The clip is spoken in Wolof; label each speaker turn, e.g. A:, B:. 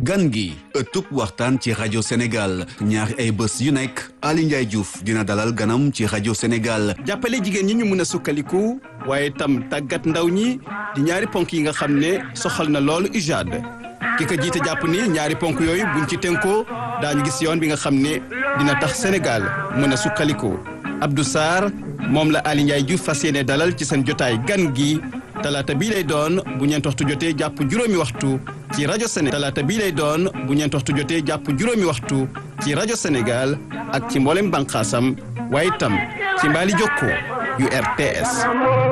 A: gan gi ëttub waxtaan ci rajo Sénégal ñaari ay bés yu nekk Ali Ndiaye Diouf dina dalal ganam ci rajo Sénégal.
B: jàppale jigéen ñi ñu mën a sukkaliku waaye tam tàggat ndaw ñi di ñaari ponk yi nga xam ne soxal na loolu UJAD ki ko jiite jàpp ni ñaari ponk yooyu buñ ci tënkoo daañu gis yoon bi nga xam ne dina tax Sénégal mën a sukkaliku. Abdou Sarr moom la Ali Ndiaye Diouf fas yéene dalal ci seen jotaay gan gi talaata bii lay doon bu ñeent waxtu jotee jàpp juróomi waxtu ci rajo Sénégal. talaata bii lay doon bu ñeent waxtu jotee jàpp juróomi waxtu ci rajo Sénégal ak ci mboolem bànqaasam waaye itam ci mbaali jokkoo yu RTS.